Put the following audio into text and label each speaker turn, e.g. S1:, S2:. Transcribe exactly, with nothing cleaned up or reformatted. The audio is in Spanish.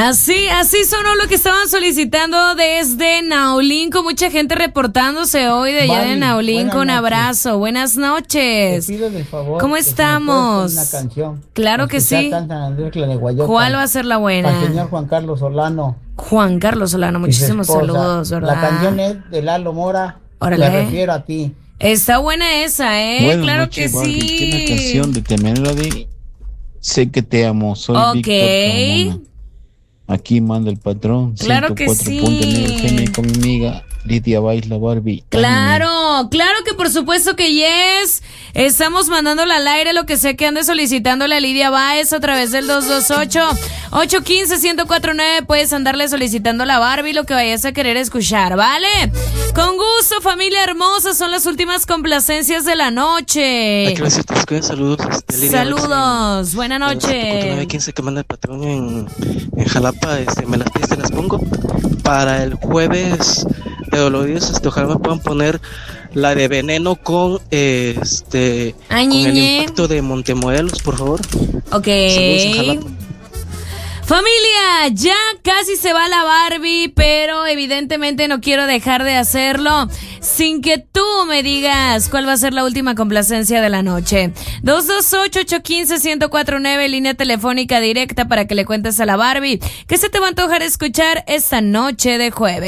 S1: Así, así sonó lo que estaban solicitando desde Naulín, con mucha gente reportándose hoy de allá de Naulín. Un abrazo, buenas noches.
S2: Te pido de favor,
S1: ¿Cómo estamos?
S2: Si una canción.
S1: Claro que sí.
S2: Andrés, la de Guayota,
S1: ¿cuál va a ser la buena?
S2: Al señor Juan Carlos Solano.
S1: Juan Carlos Solano, muchísimos saludos, ¿verdad?
S2: La canción es de Lalo Mora.
S1: Órale.
S2: Me refiero a ti.
S1: Está buena esa, ¿eh?
S3: Buenas
S1: claro
S3: noches,
S1: que
S3: Barbie.
S1: sí.
S3: Tiene una canción de The Melody. Sé que te amo. Soy
S1: Ok.
S3: Víctor Carmona. Aquí manda el patrón.
S1: Claro que sí.
S3: ciento cuatro punto nueve F M con mi amiga Lidia Baisla Barbie.
S1: Claro, claro que por supuesto que yes. Estamos mandándole al aire lo que sea que ande solicitándole a Lidia Baez a través del dos dos ocho, ocho uno cinco, uno cero cuatro nueve. Puedes andarle solicitando a la Barbie lo que vayas a querer escuchar, ¿vale? Con gusto, familia hermosa, son las últimas complacencias de la noche.
S4: Ay, gracias, te escucho. Saludos. Este, Lidia
S1: Saludos,
S4: Baez,
S1: buena
S4: en,
S1: noche.
S4: nueve quince que manda el patrón en, en Jalapa. Este, me las pides, te las pongo para el jueves de Doloridos. Este, ojalá me puedan poner la de Veneno con eh, este
S1: Ay,
S4: con el
S1: ñe.
S4: impacto de Montemorelos, por favor.
S1: Ok.
S4: Saludos en Jalapa.
S1: Familia, ya casi se va la Barbie, pero evidentemente no quiero dejar de hacerlo sin que tú me digas cuál va a ser la última complacencia de la noche. dos dos ocho, ocho uno cinco, uno cero cuatro nueve, línea telefónica directa para que le cuentes a la Barbie que se te va a antojar escuchar esta noche de jueves.